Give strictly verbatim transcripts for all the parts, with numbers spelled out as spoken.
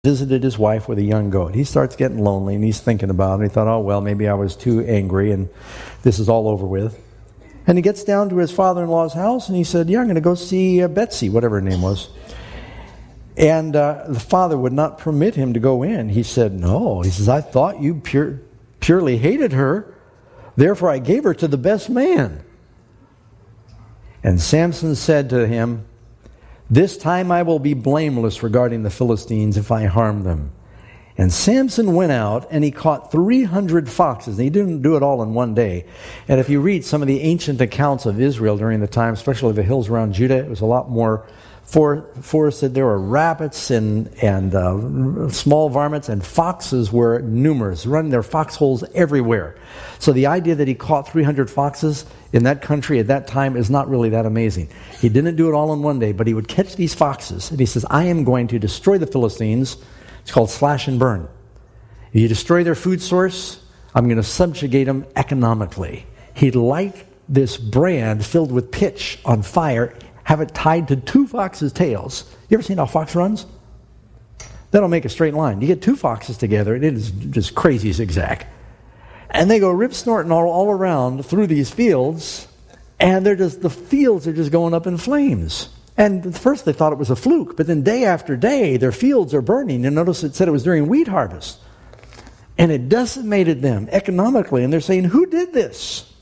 visited his wife with a young goat. He starts getting lonely, and he's thinking about it. He thought, oh, well, maybe I was too angry, and this is all over with. And he gets down to his father-in-law's house, and he said, yeah, I'm going to go see uh, Betsy, whatever her name was. And uh, the father would not permit him to go in. He said, no. He says, I thought you pure, purely hated her, therefore I gave her to the best man. And Samson said to him, this time I will be blameless regarding the Philistines if I harm them. And Samson went out and he caught three hundred foxes. And he didn't do it all in one day. And if you read some of the ancient accounts of Israel during the time, especially the hills around Judah, it was a lot more for, forested. There were rabbits and, and uh, small varmints, and foxes were numerous, running their foxholes everywhere. So the idea that he caught three hundred foxes in that country at that time is not really that amazing. He didn't do it all in one day, but he would catch these foxes, and he says, I am going to destroy the Philistines. It's called slash and burn. If you destroy their food source, I'm going to subjugate them economically. He'd light this brand filled with pitch on fire, have it tied to two foxes' tails. You ever seen how a fox runs? They don't make a straight line. You get two foxes together, and it is just crazy zigzag. And they go rip snorting all, all around through these fields, and they're just the fields are just going up in flames. And at first they thought it was a fluke, but then day after day their fields are burning. And notice it said it was during wheat harvest. And it decimated them economically. And they're saying, who did this?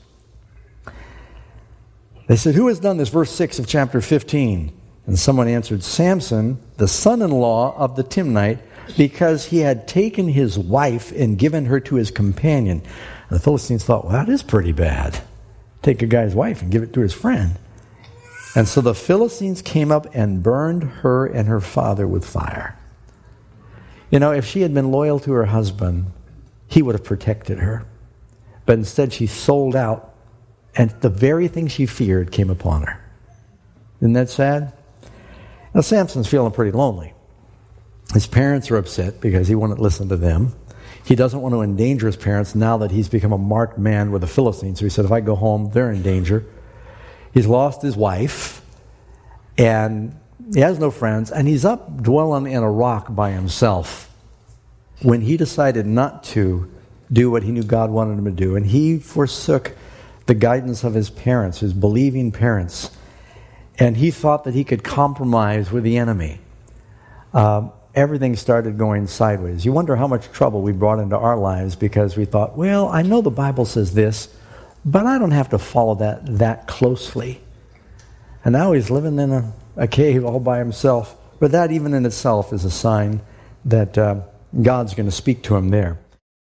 They said, who has done this? Verse six of chapter fifteen. And someone answered, Samson, the son-in-law of the Timnite, because he had taken his wife and given her to his companion. And the Philistines thought, well, that is pretty bad. Take a guy's wife and give it to his friend. And so the Philistines came up and burned her and her father with fire. You know, if she had been loyal to her husband, he would have protected her. But instead she sold out, and the very thing she feared came upon her. Isn't that sad? Now Samson's feeling pretty lonely. His parents are upset because he wouldn't listen to them. He doesn't want to endanger his parents now that he's become a marked man with the Philistines. So he said, if I go home, they're in danger. He's lost his wife, and he has no friends, and he's up dwelling in a rock by himself when he decided not to do what he knew God wanted him to do. And he forsook the guidance of his parents, his believing parents, and he thought that he could compromise with the enemy. Um, everything started going sideways. You wonder how much trouble we brought into our lives because we thought, well, I know the Bible says this, but I don't have to follow that that closely. And now he's living in a, a cave all by himself. But that even in itself is a sign that uh, God's going to speak to him there.